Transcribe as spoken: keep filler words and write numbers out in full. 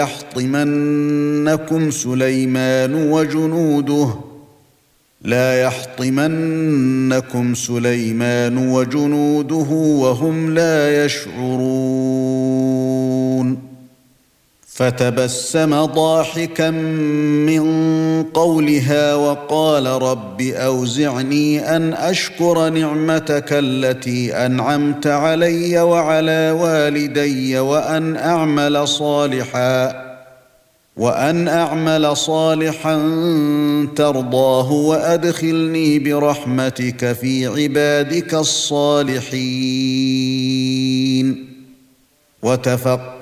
يحطمنكم سليمان وجنوده لا يحطمنكم سليمان وجنوده وهم لا يشعرون فتبسم ضاحكا من قولها وقال رب أوزعني أن أشكر نعمتك التي أنعمت علي وعلى والدي وأن أعمل صالحا وأن أعمل صالحا ترضاه وأدخلني برحمتك في عبادك الصالحين وتفقد